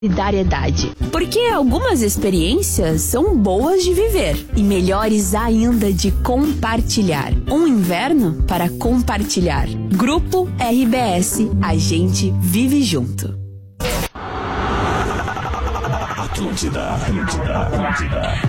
solidariedade. Porque algumas experiências são boas de viver e melhores ainda de compartilhar. Um inverno para compartilhar. Grupo RBS, a gente vive junto. Atlântida.